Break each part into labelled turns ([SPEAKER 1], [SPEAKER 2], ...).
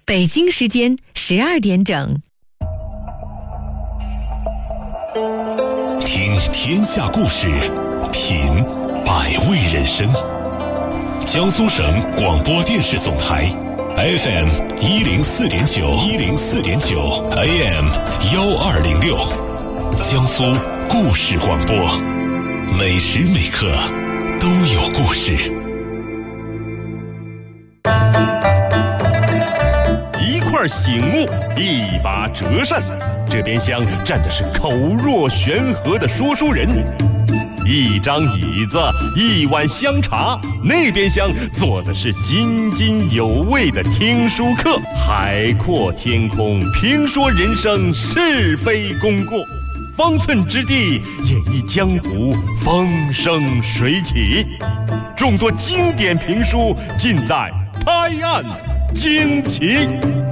[SPEAKER 1] 北京时间12点整。
[SPEAKER 2] 听天下故事，品百味人生。江苏省广播电视总台 FM 104.9 AM 1206，江苏故事广播，每时每刻都有故事。
[SPEAKER 3] 一块醒目，一把折扇，这边厢站的是口若悬河的说书人，一张椅子，一碗香茶，那边厢坐的是津津有味的听书客。海阔天空，评说人生是非功过，方寸之地演绎江湖风生水起。众多经典评书尽在拍案惊奇。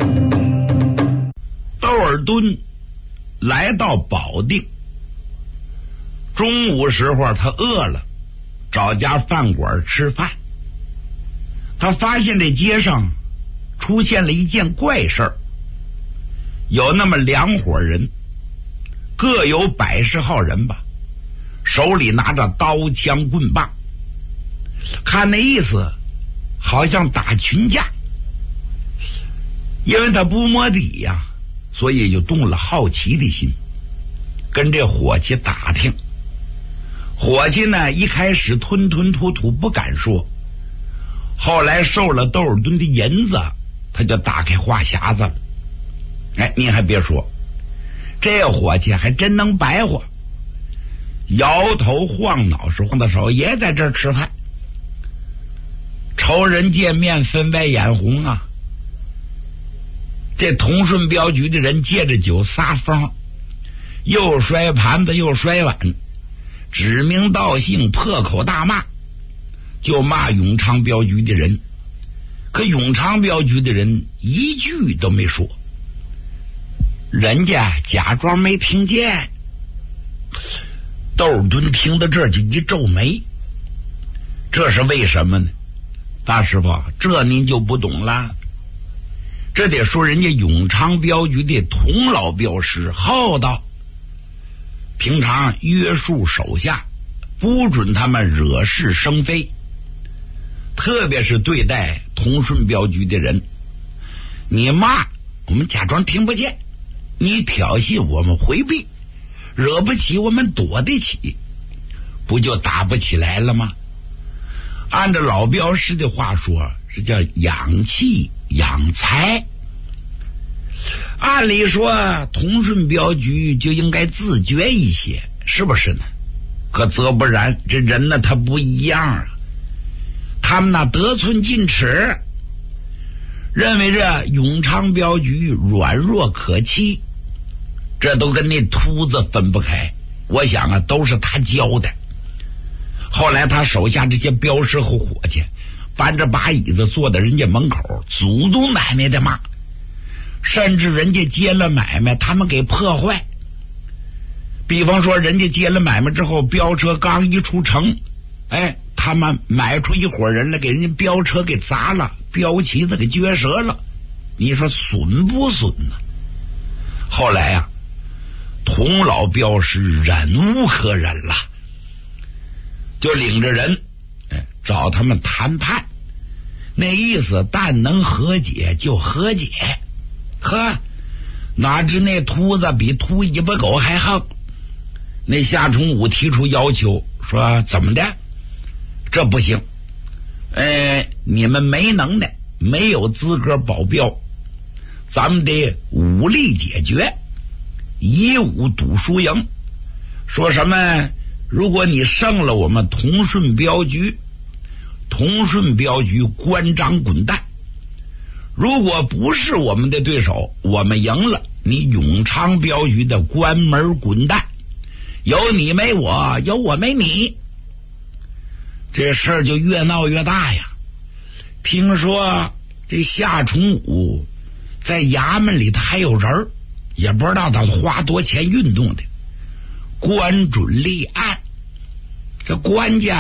[SPEAKER 4] 窦尔敦来到保定，中午时候他饿了，找家饭馆吃饭。他发现这街上出现了一件怪事儿，有那么2伙人，各有100-10号人吧，手里拿着刀枪棍棒，看那意思好像打群架。因为他不摸底呀，所以就动了好奇的心，跟这伙计打听。伙计呢，一开始吞吞吐吐不敢说，后来受了窦尔敦的银子，他就打开话匣子了。哎，您还别说，这伙计还真能白话，摇头晃脑是晃的手也在这儿吃饭。仇人见面分外眼红啊。这同顺镖局的人借着酒撒疯，又摔盘子又摔碗，指名道姓破口大骂，就骂永昌镖局的人。可永昌镖局的人一句都没说，人家假装没听见。窦尔敦听到这儿就一皱眉，这是为什么呢？大师傅，这您就不懂了。这得说人家永昌镖局的童老镖师厚道，平常约束手下，不准他们惹是生非，特别是对待同顺镖局的人，你骂我们假装听不见，你挑衅我们回避，惹不起我们躲得起，不就打不起来了吗？按照老镖师的话说，是叫养气养财。按理说同顺镖局就应该自觉一些，是不是呢？可则不然，这人呢他不一样啊，他们那得寸进尺，认为这永昌镖局软弱可欺，这都跟那秃子分不开。我想啊，都是他教的。后来他手下这些镖师和伙计搬着把椅子坐在人家门口，祖宗奶奶的骂，甚至人家接了买卖他们给破坏。比方说人家接了买卖之后，镖车刚一出城，哎，他们买出一伙人来给人家镖车给砸了，镖旗子给撅折了，你说损不损呢？后来啊，童老镖师忍无可忍了，就领着人找他们谈判，那意思但能和解就和解。呵，哪知那秃子比秃尾巴狗还横。那夏崇武提出要求说，怎么的？这不行，你们没能耐，没有资格保镖，咱们得武力解决，以武赌输赢。说什么如果你胜了我们同顺镖局，同顺镖局关张滚蛋；如果不是我们的对手，我们赢了，你永昌镖局的关门滚蛋，有你没我，有我没你。这事儿就越闹越大呀。听说这夏崇武在衙门里他还有人，也不知道他花多钱运动的，官准立案，这官家